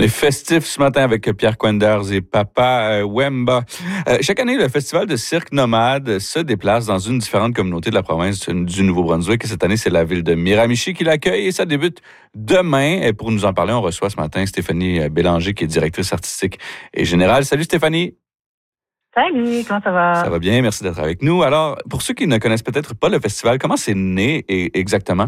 On est festif ce matin avec Pierre Quenders et Papa Wemba. Chaque année, le Festival de cirque nomade se déplace dans une différente communauté de la province du Nouveau-Brunswick. Et cette année, c'est la ville de Miramichi qui l'accueille et ça débute demain. Et pour nous en parler, on reçoit ce matin Stéphanie Bélanger, qui est directrice artistique et générale. Salut Stéphanie! Salut, comment ça va? Ça va bien, merci d'être avec nous. Alors, pour ceux qui ne connaissent peut-être pas le festival, comment c'est né exactement?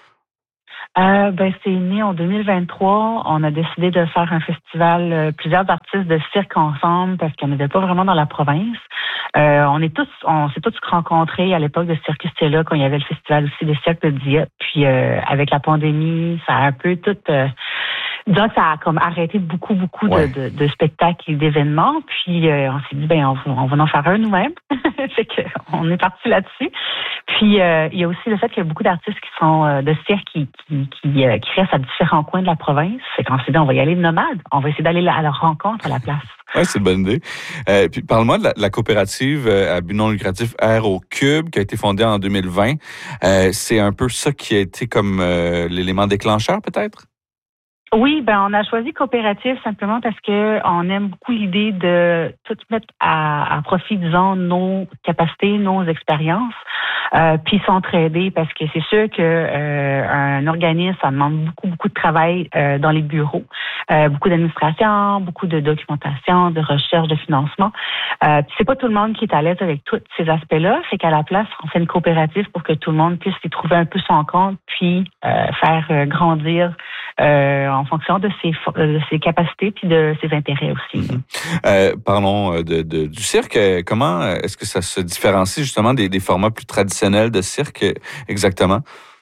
C'est né en 2023. On a décidé de faire un festival, plusieurs artistes de cirque ensemble parce qu'il n'y en avait pas vraiment dans la province. On s'est tous rencontrés à l'époque de Circus Stella quand il y avait le festival aussi de cirque de Dieppe. Puis avec la pandémie, ça a un peu tout... Donc, ça a comme arrêté beaucoup de spectacles et d'événements. Puis, on s'est dit, on va en faire un nous-mêmes. Fait qu'on est parti là-dessus. Puis, il y a aussi le fait qu'il y a beaucoup d'artistes qui sont de cirque qui restent à différents coins de la province. Fait qu'on s'est dit, on va y aller nomade. On va essayer d'aller à leur rencontre à la place. Oui, c'est une bonne idée. Puis, parle-moi de la coopérative à but non lucratif Air au Cube qui a été fondée en 2020. C'est un peu ça qui a été comme l'élément déclencheur, peut-être? Oui, on a choisi coopérative simplement parce que on aime beaucoup l'idée de tout mettre à profit, disons, nos capacités, nos expériences, puis s'entraider parce que c'est sûr que un organisme, ça demande beaucoup de travail dans les bureaux, beaucoup d'administration, beaucoup de documentation, de recherche, de financement. Puis c'est pas tout le monde qui est à l'aise avec tous ces aspects-là, c'est qu'à la place, on fait une coopérative pour que tout le monde puisse y trouver un peu son compte, puis faire grandir en fonction de ses capacités puis de ses intérêts aussi. Parlons du cirque. Comment est-ce que ça se différencie justement des formats plus traditionnels de cirque exactement?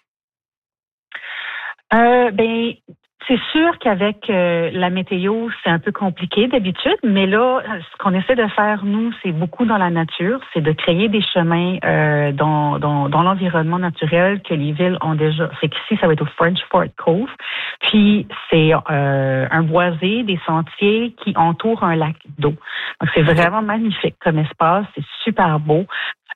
C'est sûr qu'avec la météo, c'est un peu compliqué d'habitude, mais là, ce qu'on essaie de faire, nous, c'est beaucoup dans la nature, c'est de créer des chemins dans l'environnement naturel que les villes ont déjà. C'est qu'ici, ça va être au French Fort Cove, puis c'est un boisé, des sentiers qui entourent un lac d'eau. Donc, c'est vraiment magnifique comme espace, c'est super beau.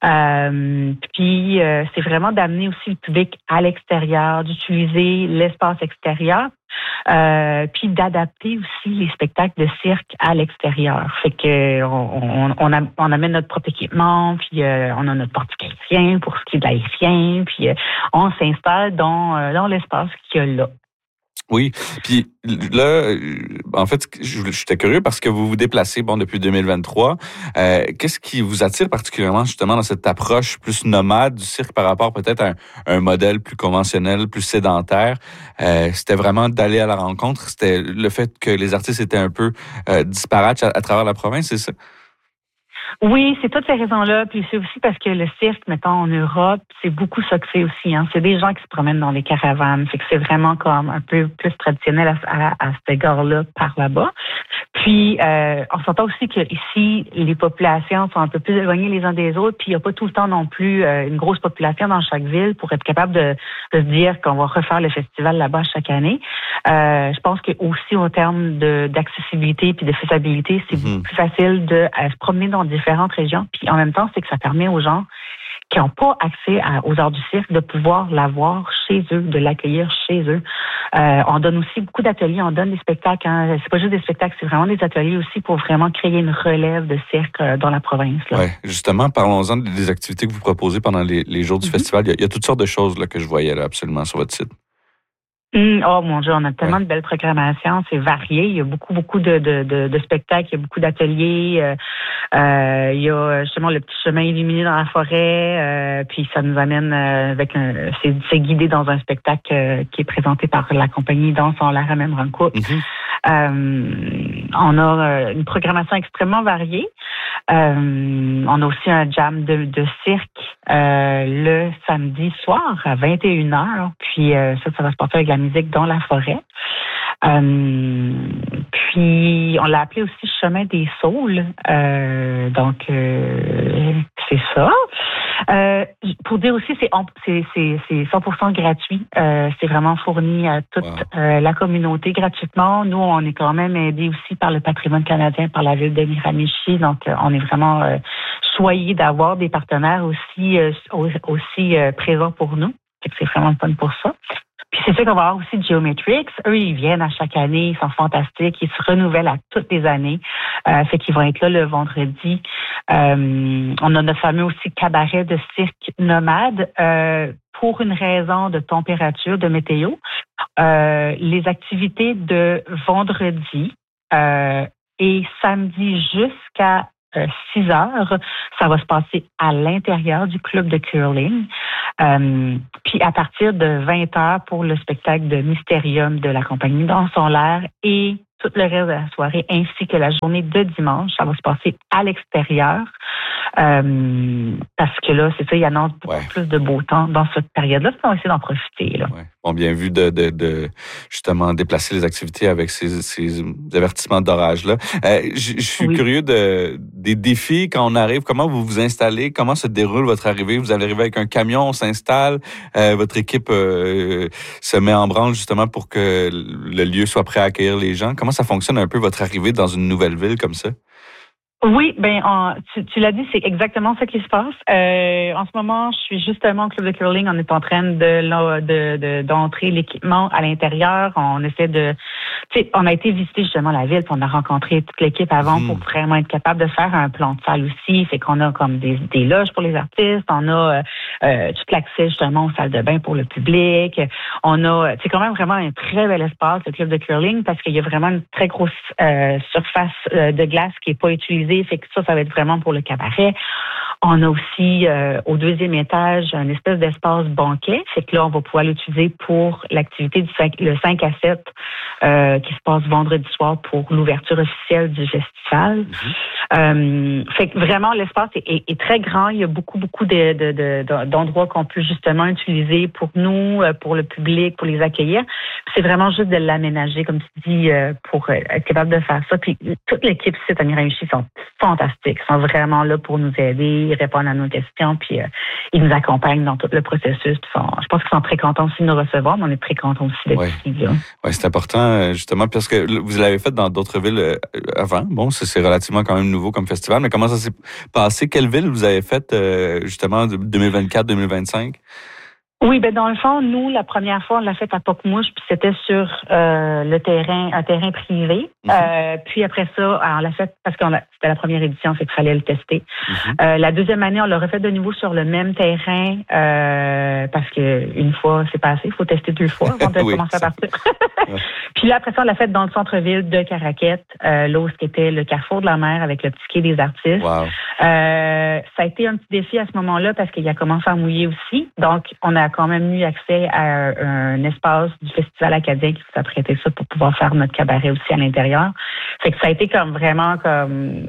Puis c'est vraiment d'amener aussi le public à l'extérieur, d'utiliser l'espace extérieur, puis d'adapter aussi les spectacles de cirque à l'extérieur. Fait que on amène notre propre équipement, puis on a notre portique aérien pour ce qui est de l'aérien, puis on s'installe dans l'espace qu'il y a là. Oui, puis là, en fait, j'étais curieux parce que vous vous déplacez, depuis 2023. Qu'est-ce qui vous attire particulièrement justement dans cette approche plus nomade du cirque par rapport peut-être à un modèle plus conventionnel, plus sédentaire? C'était vraiment d'aller à la rencontre? C'était le fait que les artistes étaient un peu disparates à travers la province, c'est ça? Oui, c'est toutes ces raisons-là. Puis c'est aussi parce que le cirque, mettons, en Europe, c'est beaucoup ça que c'est aussi. C'est des gens qui se promènent dans les caravanes. Fait que c'est vraiment comme un peu plus traditionnel à cet égard-là par là-bas. Puis, on s'entend aussi que ici, les populations sont un peu plus éloignées les uns des autres. Puis, il n'y a pas tout le temps non plus une grosse population dans chaque ville pour être capable de se dire qu'on va refaire le festival là-bas chaque année. Je pense que aussi, au terme d'accessibilité puis de faisabilité, c'est beaucoup plus facile de se promener dans différentes régions. Puis, en même temps, c'est que ça permet aux gens qui n'ont pas accès aux arts du cirque de pouvoir l'avoir chez eux, de l'accueillir chez eux. On donne aussi beaucoup d'ateliers, on donne des spectacles. C'est pas juste des spectacles, c'est vraiment des ateliers aussi pour vraiment créer une relève de cirque dans la province. Oui, justement, parlons-en des activités que vous proposez pendant les jours du festival. Il y a toutes sortes de choses là, que je voyais là, absolument sur votre site. Oh mon Dieu, on a tellement de belles programmations, c'est varié. Il y a beaucoup de spectacles, il y a beaucoup d'ateliers. Il y a justement le petit chemin illuminé dans la forêt, puis ça nous amène c'est guidé dans un spectacle qui est présenté par la compagnie Danse en la Ramène Rancourt. On a une programmation extrêmement variée. On a aussi un jam de cirque le samedi soir à 21h. Puis ça va se passer avec la musique dans la forêt. Puis on l'a appelé aussi Chemin des Saules. Donc c'est ça. Pour dire aussi, c'est 100% gratuit. C'est vraiment fourni à toute la communauté gratuitement. Nous, on est quand même aidés aussi par le patrimoine canadien, par la ville de Miramichi. Donc, on est vraiment choyés d'avoir des partenaires aussi présents pour nous. C'est vraiment le fun pour ça. Puis c'est sûr qu'on va avoir aussi Geometrics. Eux, ils viennent à chaque année, ils sont fantastiques, ils se renouvellent à toutes les années. Fait qu'ils vont être là le vendredi. On a notre fameux aussi cabaret de cirque nomade. Pour une raison de température, de météo, les activités de vendredi et samedi jusqu'à 6 heures, ça va se passer à l'intérieur du club de curling. Puis à partir de 20 heures pour le spectacle de Mystérium de la compagnie Dans son l'air et tout le reste de la soirée, ainsi que la journée de dimanche, ça va se passer à l'extérieur. Parce que là, c'est ça, il annonce beaucoup plus de beau temps dans cette période-là. On va essayer d'en profiter. Là. Ouais. Bon, bien vu de justement déplacer les activités avec ces avertissements d'orage-là. Je suis curieux des défis quand on arrive. Comment vous vous installez? Comment se déroule votre arrivée? Vous allez arriver avec un camion, on s'installe. Votre équipe se met en branle justement pour que le lieu soit prêt à accueillir les gens. Comment ça fonctionne un peu votre arrivée dans une nouvelle ville comme ça? Oui, tu l'as dit, c'est exactement ce qui se passe. En ce moment, je suis justement au club de curling. On est en train d'entrer l'équipement à l'intérieur. On essaie on a été visiter justement la ville, puis on a rencontré toute l'équipe avant pour vraiment être capable de faire un plan de salle aussi. Fait qu'on a comme des loges pour les artistes. On a tout l'accès justement aux salles de bain pour le public. On a, c'est quand même vraiment un très bel espace, le club de curling, parce qu'il y a vraiment une très grosse surface de glace qui est pas utilisée. Fait que ça va être vraiment pour le cabaret. On a aussi au deuxième étage un espèce d'espace banquet. Fait que là, on va pouvoir l'utiliser pour l'activité le 5 à 7 qui se passe vendredi soir pour l'ouverture officielle du festival. Fait que vraiment, l'espace est très grand. Il y a beaucoup d'endroits qu'on peut justement utiliser pour nous, pour le public, pour les accueillir. C'est vraiment juste de l'aménager, comme tu dis, pour être capable de faire ça. Puis toute l'équipe ici à Miramichi sont fantastiques. Ils sont vraiment là pour nous aider, ils répondent à nos questions, puis ils nous accompagnent dans tout le processus. Je pense qu'ils sont très contents aussi de nous recevoir, mais on est très contents aussi d'être ici. Oui, c'est important, justement, parce que vous l'avez fait dans d'autres villes avant. Bon, c'est relativement quand même nouveau comme festival, mais comment ça s'est passé? Quelle ville vous avez faite, justement, 2024-2025? Oui, dans le fond, nous, la première fois, on l'a fait à Pocmouche, puis c'était sur un terrain privé. Puis après ça, on l'a fait parce que c'était la première édition, fait qu'il fallait le tester. La deuxième année, on l'a refait de nouveau sur le même terrain parce que une fois, c'est passé, il faut tester 2 fois avant de commencer à partir. Puis là, après ça, on l'a fait dans le centre-ville de Caraquette, là où c'était le Carrefour de la Mer avec le petit quai des artistes. Wow. Ça a été un petit défi à ce moment-là parce qu'il a commencé à mouiller aussi. Donc, on a quand même eu accès à un espace du Festival acadien qui nous a prêté ça pour pouvoir faire notre cabaret aussi à l'intérieur. Fait que ça a été comme vraiment comme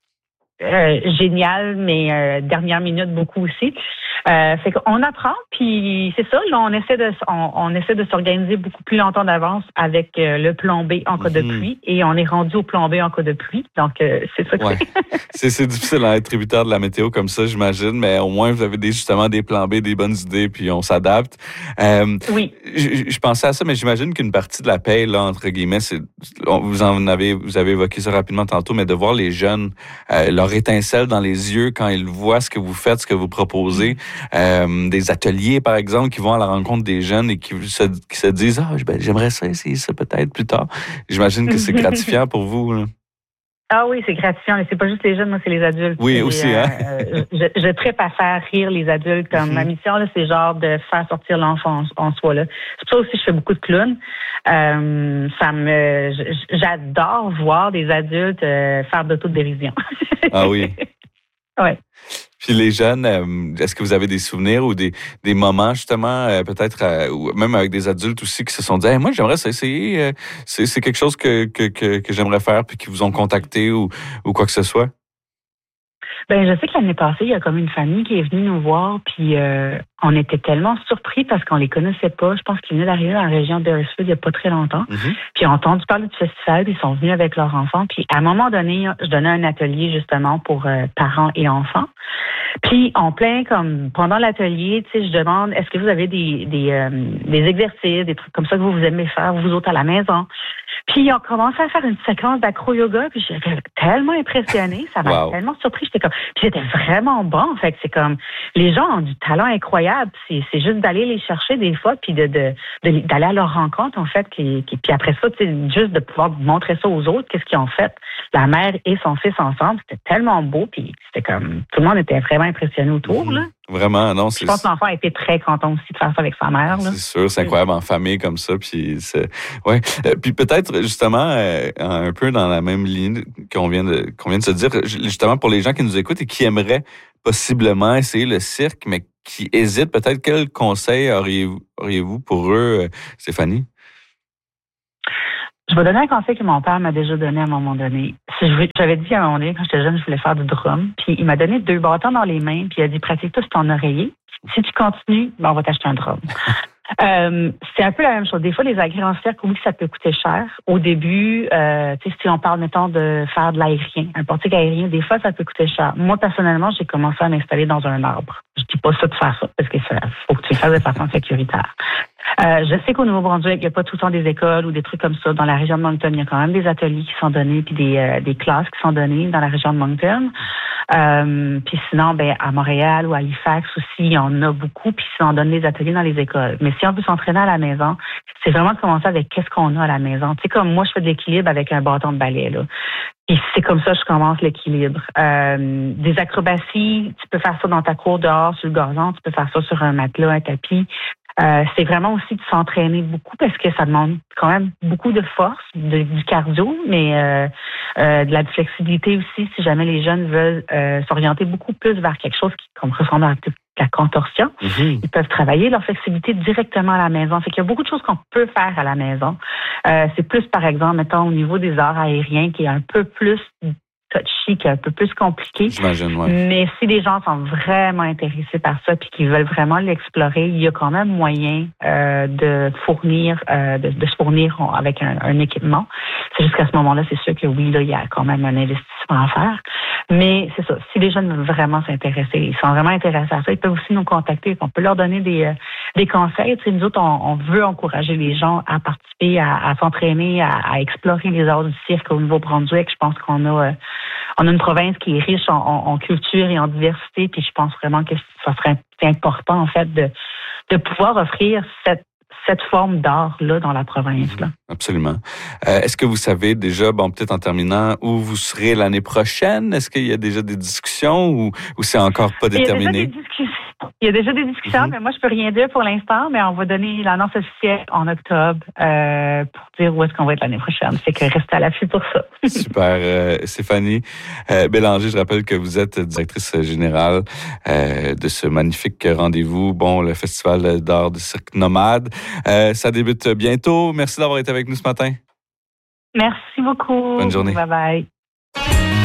génial, mais dernière minute beaucoup aussi. Fait qu'on apprend, puis c'est ça. Là, on essaie de s'organiser beaucoup plus longtemps d'avance avec le plan B en cas de pluie, et on est rendu au plan B en cas de pluie. Donc c'est ça que c'est difficile à être tributaire de la météo comme ça, j'imagine, mais au moins vous avez justement des plans B, des bonnes idées, puis on s'adapte. Oui. Je pensais à ça, mais j'imagine qu'une partie de la paye, là, entre guillemets, vous avez évoqué ça rapidement tantôt, mais de voir les jeunes, leur étincelle dans les yeux quand ils voient ce que vous faites, ce que vous proposez. Des ateliers, par exemple, qui vont à la rencontre des jeunes et qui se disent j'aimerais ça essayer ça peut-être plus tard. J'imagine que c'est gratifiant pour vous. Là. Ah oui, c'est gratifiant, mais c'est pas juste les jeunes, moi, c'est les adultes. Oui, aussi, je tripe à faire rire les adultes. Comme ma mission, là, c'est genre de faire sortir l'enfant en soi, là. C'est pour ça aussi que je fais beaucoup de clowns. J'adore voir des adultes faire d'autodérision. Ah oui. Ouais. Puis les jeunes, est-ce que vous avez des souvenirs ou des moments justement, peut-être, ou même avec des adultes aussi qui se sont dit moi j'aimerais ça essayer, c'est quelque chose que j'aimerais faire, puis qui vous ont contacté ou quoi que ce soit? Ben, je sais que l'année passée, il y a comme une famille qui est venue nous voir, puis on était tellement surpris parce qu'on les connaissait pas. Je pense qu'ils venaient d'arriver dans la région de Beresford il y a pas très longtemps. Puis ils ont entendu parler du festival, puis ils sont venus avec leurs enfants. Puis à un moment donné, je donnais un atelier justement pour parents et enfants. Puis en plein, comme pendant l'atelier, tu sais, je demande, est-ce que vous avez des exercices, des trucs comme ça que vous aimez faire, vous autres à la maison? Puis ils ont commencé à faire une séquence d'acro-yoga, puis j'étais tellement impressionnée, ça m'a tellement surpris, j'étais comme, puis c'était vraiment bon, en fait, c'est comme, les gens ont du talent incroyable, c'est juste d'aller les chercher des fois, puis d'aller à leur rencontre, en fait, puis après ça, tu sais, juste de pouvoir montrer ça aux autres, qu'est-ce qu'ils ont fait, la mère et son fils ensemble, c'était tellement beau, puis c'était comme, tout le monde était vraiment impressionné autour, là. Vraiment, non. Je pense que l'enfant a été très content aussi de faire ça avec sa mère. Là. C'est sûr, c'est incroyable en famille comme ça. Puis, puis peut-être justement un peu dans la même ligne qu'on vient de se dire, justement pour les gens qui nous écoutent et qui aimeraient possiblement essayer le cirque, mais qui hésitent, peut-être quel conseil auriez-vous pour eux, Stéphanie? Je vais donner un conseil que mon père m'a déjà donné à un moment donné. J'avais dit à un moment donné, quand j'étais jeune, je voulais faire du drum. Puis il m'a donné 2 bâtons dans les mains, puis il a dit, pratique-toi sur ton oreiller. Si tu continues, on va t'acheter un drum. C'est un peu la même chose. Des fois, les agrès en cirque, oui, ça peut coûter cher. Au début, si on parle, mettons, de faire de l'aérien, un portique aérien, des fois, ça peut coûter cher. Moi, personnellement, j'ai commencé à m'installer dans un arbre. Je dis pas ça de faire ça, parce que faut que tu le fasses de façon sécuritaire. Je sais qu'au Nouveau-Brunswick, il n'y a pas tout le temps des écoles ou des trucs comme ça. Dans la région de Moncton, il y a quand même des ateliers qui sont donnés puis des classes qui sont données dans la région de Moncton. Puis sinon, à Montréal ou à Halifax aussi, il y en a beaucoup, puis on donne des ateliers dans les écoles. Mais si on veut s'entraîner à la maison, c'est vraiment de commencer avec qu'est-ce qu'on a à la maison. Tu sais, comme moi, je fais de l'équilibre avec un bâton de balai, là. Et c'est comme ça que je commence l'équilibre. Des acrobaties, tu peux faire ça dans ta cour dehors, sur le gazon, tu peux faire ça sur un matelas, un tapis. C'est vraiment aussi de s'entraîner beaucoup parce que ça demande quand même beaucoup de force, du cardio, mais de la flexibilité aussi si jamais les jeunes veulent s'orienter beaucoup plus vers quelque chose qui comme ressemble à la contorsion. Mm-hmm. Ils peuvent travailler leur flexibilité directement à la maison. Fait qu'il y a beaucoup de choses qu'on peut faire à la maison. C'est plus, par exemple, mettons, au niveau des arts aériens qui est un peu plus touchy, qui est un peu plus compliqué. J'imagine, ouais. Mais si les gens sont vraiment intéressés par ça puis qu'ils veulent vraiment l'explorer, il y a quand même moyen de fournir, de se fournir avec un équipement. C'est juste qu'à ce moment-là, c'est sûr que oui, là, il y a quand même un investissement à faire. Mais c'est ça. Si les jeunes veulent vraiment s'intéresser, ils sont vraiment intéressés à ça, ils peuvent aussi nous contacter. On peut leur donner des conseils. Tu sais, nous autres, on veut encourager les gens à participer, à s'entraîner, à explorer les arts du cirque au Nouveau-Brunswick. Je pense qu'on a une province qui est riche en culture et en diversité, puis je pense vraiment que ça serait important, en fait, de pouvoir offrir cette forme d'art-là dans la province. Là. Absolument. Est-ce que vous savez déjà, peut-être en terminant, où vous serez l'année prochaine? Est-ce qu'il y a déjà des discussions ou c'est encore pas déterminé? Il y a déjà des discussions, mais moi, je peux rien dire pour l'instant, mais on va donner l'annonce officielle en octobre pour dire où est-ce qu'on va être l'année prochaine. Fait que restez à l'affût pour ça. Super. Stéphanie Bélanger, je rappelle que vous êtes directrice générale de ce magnifique rendez-vous, le Festival d'art du cirque nomade. Ça débute bientôt. Merci d'avoir été avec nous ce matin. Merci beaucoup. Bonne journée. Bye-bye.